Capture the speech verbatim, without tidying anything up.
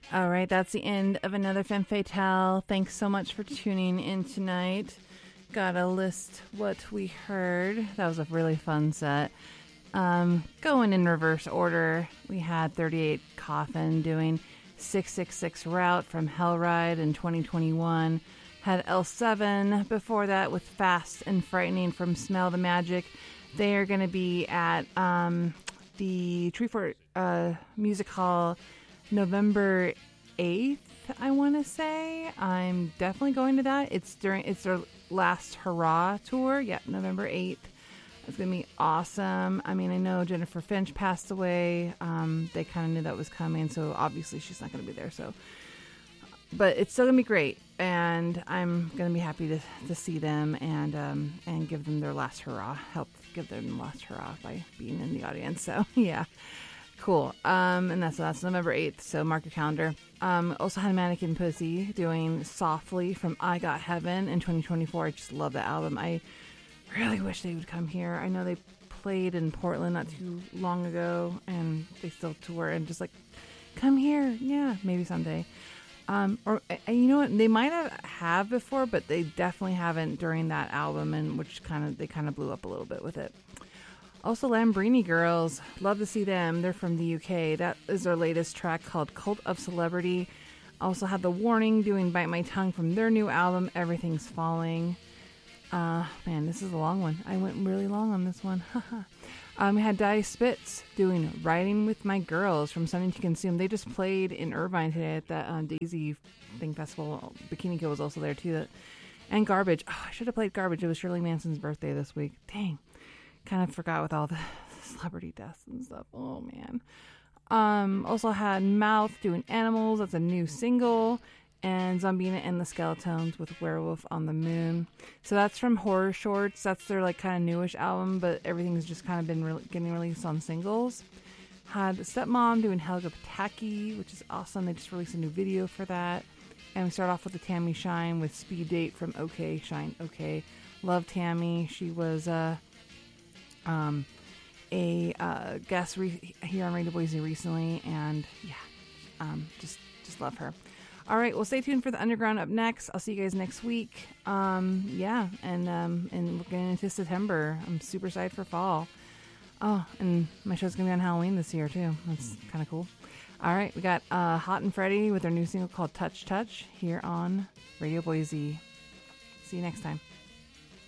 All right, that's the end of another Femme Fatale. Thanks so much for tuning in tonight. Gotta list what we heard. That was a really fun set. Um, going in reverse order, we had thirty-eight Coffin doing six six six Route from Hellride in twenty twenty-one. Had L seven before that with Fast and Frightening from Smell the Magic. They are going to be at um, the Treefort uh, Music Hall November eighth, I want to say. I'm definitely going to that. It's during it's their last hurrah tour. Yeah, November eighth. It's going to be awesome. I mean, I know Jennifer Finch passed away. Um, they kind of knew that was coming, so obviously she's not going to be there. So, but it's still going to be great, and I'm going to be happy to, to see them and um, and give them their last hurrah. Help give them the last hurrah by being in the audience. So, yeah. Cool. Um, and that's that's November eighth, so mark your calendar. Um, also had Mannequin Pussy doing Softly from I Got Heaven in twenty twenty-four. I just love that album. I really wish they would come here. I know they played in Portland not too long ago, and they still tour, and just like, come here. Yeah, maybe someday. Um, or and you know what? They might have, have before, but they definitely haven't during that album, and which kind of they kind of blew up a little bit with it. Also, Lambrini Girls, love to see them. They're from the U K. That is their latest track called Cult of Celebrity. Also had The Warning doing Bite My Tongue from their new album, Everything's Falling. Uh, man, this is a long one. I went really long on this one. um, we had Di Spitz doing Riding with My Girls from Something to Consume. They just played in Irvine today at that uh, Daisy Thing Festival. Bikini Kill was also there too. And Garbage. Oh, I should have played Garbage. It was Shirley Manson's birthday this week. Dang. Kind of forgot with all the celebrity deaths and stuff. Oh, man. Um, also had Mouth doing Animals. That's a new single. And Zombina and the Skeletones with Werewolf on the Moon. So that's from Horror Shorts. That's their like kind of newish album, but everything's just kind of been re- getting released on singles. Had Stepmom doing Helga Pataki, which is awesome. They just released a new video for that. And we start off with the Tammy Shine with Speed Date from OK Shine OK. Love Tammy. She was... uh Um, a uh, guest re- here on Radio Boise recently, and yeah, um, just just love her. All right, well, stay tuned for the Underground up next. I'll see you guys next week. Um, yeah, and um, and we're getting into September. I'm super excited for fall. Oh, and my show's gonna be on Halloween this year too. That's kind of cool. All right, we got uh, Hot and Freddie with their new single called Touch Touch here on Radio Boise. See you next time.